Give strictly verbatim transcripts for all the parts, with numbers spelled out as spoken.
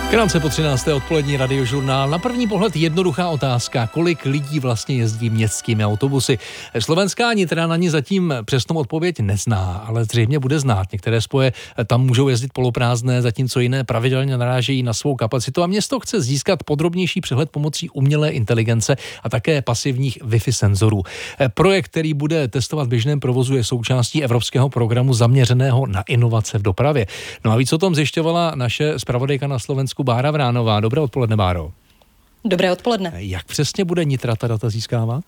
Krátce po třinácté odpolední Radiožurnál. Na první pohled jednoduchá otázka, kolik lidí vlastně jezdí městskými autobusy. Slovenská Nitra na ní zatím přesnou odpověď nezná, ale zřejmě bude znát. Některé spoje tam můžou jezdit poloprázdné, zatímco jiné pravidelně narážejí na svou kapacitu a město chce získat podrobnější přehled pomocí umělé inteligence a také pasivních Wi-Fi senzorů. Projekt, který bude testovat v běžném provozu, je součástí evropského programu zaměřeného na inovace v dopravě. No a víc o tom zjišťovala naše zpravodajka na Slovensku Bára Vránová. Dobré odpoledne, Báro. Dobré odpoledne. Jak přesně bude Nitra ta data získávat?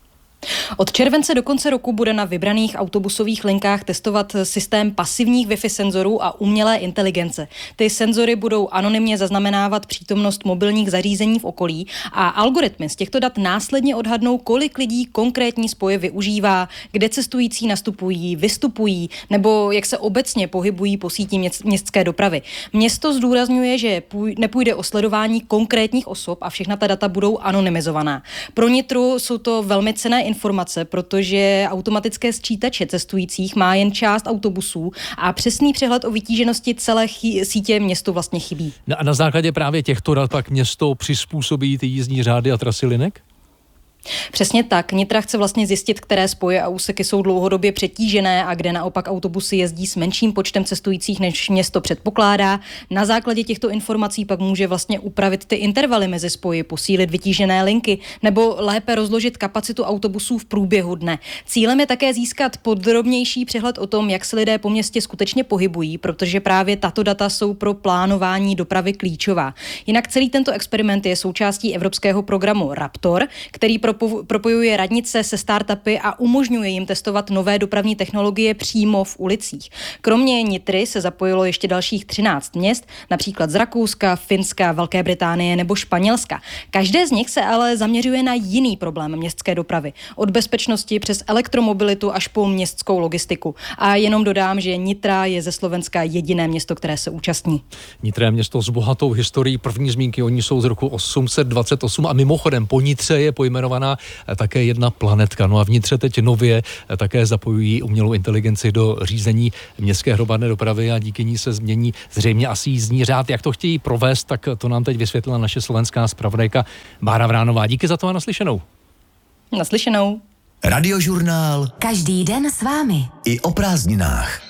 Od července do konce roku bude na vybraných autobusových linkách testovat systém pasivních Wi-Fi senzorů a umělé inteligence. Ty senzory budou anonymně zaznamenávat přítomnost mobilních zařízení v okolí a algoritmy z těchto dat následně odhadnou, kolik lidí konkrétní spoje využívá, kde cestující nastupují, vystupují nebo jak se obecně pohybují po síti městské dopravy. Město zdůrazňuje, že nepůjde o sledování konkrétních osob a všechna ta data budou anonymizovaná. Pro Nitru jsou to velmi cenné informace, protože automatické sčítače cestujících má jen část autobusů a přesný přehled o vytíženosti celé chy- sítě městu vlastně chybí. No a na základě právě těchto dat pak město přizpůsobí ty jízdní řády a trasy linek? Přesně tak. Nitra chce vlastně zjistit, které spoje a úseky jsou dlouhodobě přetížené a kde naopak autobusy jezdí s menším počtem cestujících, než město předpokládá. Na základě těchto informací pak může vlastně upravit ty intervaly mezi spoji, posílit vytížené linky nebo lépe rozložit kapacitu autobusů v průběhu dne. Cílem je také získat podrobnější přehled o tom, jak se lidé po městě skutečně pohybují, protože právě tato data jsou pro plánování dopravy klíčová. Jinak celý tento experiment je součástí evropského programu Raptor, který pro propojuje radnice se startupy a umožňuje jim testovat nové dopravní technologie přímo v ulicích. Kromě Nitry se zapojilo ještě dalších třináct měst, například z Rakouska, Finska, Velké Británie nebo Španělska. Každé z nich se ale zaměřuje na jiný problém městské dopravy. Od bezpečnosti přes elektromobilitu až po městskou logistiku. A jenom dodám, že Nitra je ze Slovenska jediné město, které se účastní. Nitra je město s bohatou historií. První zmínky o ní jsou z roku osm set dvacet osm a mimochodem po Nitře je pojmenovaná také jedna planetka. No a vnitře teď nově také zapojují umělou inteligenci do řízení městské hromadné dopravy a díky ní se změní zřejmě asi jízdní řád. Jak to chtějí provést, tak to nám teď vysvětlila naše slovenská zpravodajka Bára Vránová. Díky za to a naslyšenou. Naslyšenou. Radiožurnál. Každý den s vámi. I o prázdninách.